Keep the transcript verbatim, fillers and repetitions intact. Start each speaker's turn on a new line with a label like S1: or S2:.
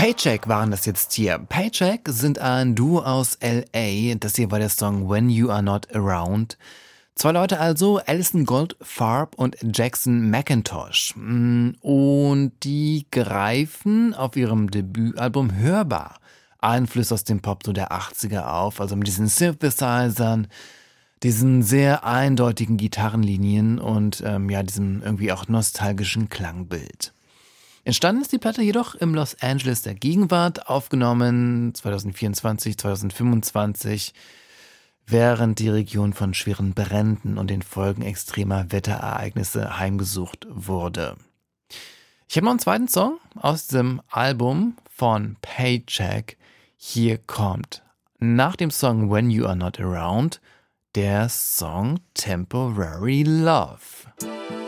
S1: Paycheck waren das jetzt hier. Paycheck sind ein Duo aus L A. Das hier war der Song When You Are Not Around. Zwei Leute also, Alison Goldfarb und Jackson McIntosh. Und die greifen auf ihrem Debütalbum hörbar Einflüsse aus dem Pop so der achtziger auf, also mit diesen Synthesizern, diesen sehr eindeutigen Gitarrenlinien und ähm, ja, diesem irgendwie auch nostalgischen Klangbild. Entstanden ist die Platte jedoch im Los Angeles der Gegenwart, aufgenommen zwanzig vierundzwanzig, zwanzig fünfundzwanzig, während die Region von schweren Bränden und den Folgen extremer Wetterereignisse heimgesucht wurde. Ich habe noch einen zweiten Song aus diesem Album von Paycheck. Hier kommt nach dem Song When You Are Not Around der Song Temporary Love.